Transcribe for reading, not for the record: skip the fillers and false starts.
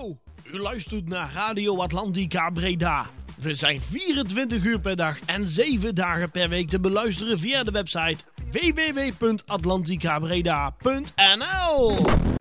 Hallo, u luistert naar Radio Atlantica Breda. We zijn 24 uur per dag en 7 dagen per week te beluisteren via de website www.atlanticabreda.nl.